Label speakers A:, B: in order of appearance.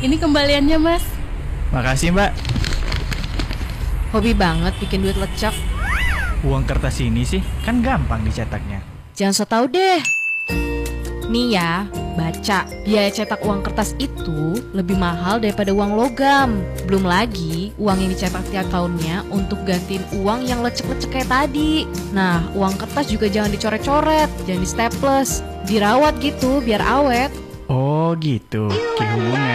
A: Ini kembaliannya, Mas.
B: Makasih, Mbak.
C: Hobi banget bikin duit lecek.
B: Uang kertas ini sih kan gampang dicetaknya.
C: Jangan so tau deh. Nih ya, baca. Biaya cetak uang kertas itu lebih mahal daripada uang logam. Belum lagi uang yang dicetak tiap tahunnya untuk gantiin uang yang lecek-lecek kayak tadi. Nah, uang kertas juga jangan dicoret-coret, jangan di staples. Dirawat gitu biar awet.
B: Oh gitu, kayak hubungan.